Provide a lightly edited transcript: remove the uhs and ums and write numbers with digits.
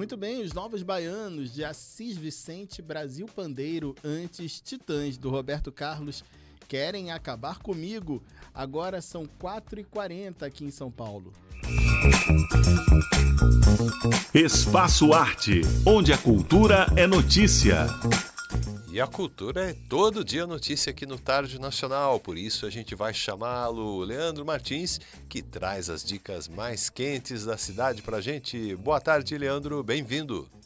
Muito bem, os Novos Baianos de Assis Vicente, Brasil Pandeiro, antes Titãs, do Roberto Carlos, Querem Acabar Comigo. Agora são 4h40 aqui em São Paulo. Espaço Arte, onde a cultura é notícia. E a cultura é todo dia notícia aqui no Tarde Nacional, por isso a gente vai chamá-lo, Leandro Martins, que traz as dicas mais quentes da cidade pra gente. Boa tarde, Leandro, bem-vindo.